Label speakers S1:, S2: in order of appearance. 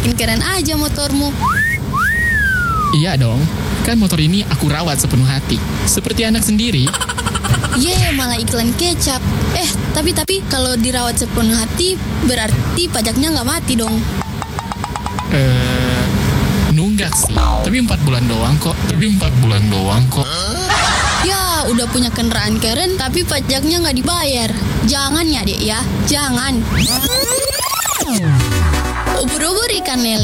S1: makin keren aja motormu.
S2: Iya dong, kan motor ini aku rawat sepenuh hati. Seperti anak sendiri.
S1: Malah iklan kecap. Tapi kalau dirawat sepenuh hati, berarti pajaknya nggak mati dong.
S2: Nunggak sih. Tapi 4 bulan doang kok.
S1: Ya, udah punya kendaraan keren, tapi pajaknya nggak dibayar. Jangan ya, Dek ya. Jangan. Ubur-ubur ikan lele.